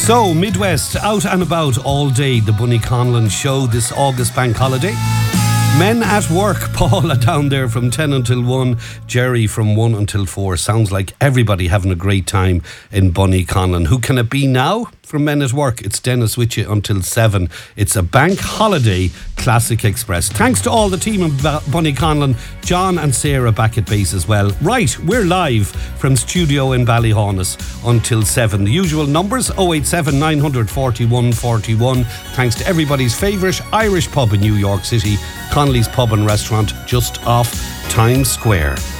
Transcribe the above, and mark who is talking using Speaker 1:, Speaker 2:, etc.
Speaker 1: So, Midwest, out and about all day, the Bunny Conlon show this August bank holiday. Men at work, Paula down there from 10 until 1, Jerry from 1 until 4. Sounds like everybody having a great time in Bunny Conlon. Who can it be now from Men at Work? It's Dennis with you until 7. It's a bank holiday Classic Express. Thanks to all the team in Bunny Conlon, John and Sarah back at base as well. Right, we're live from studio in Ballyhaunis until 7. The usual numbers, 087 941 41. Thanks to everybody's favourite Irish pub in New York City, Connolly's Pub and Restaurant, just off Times Square.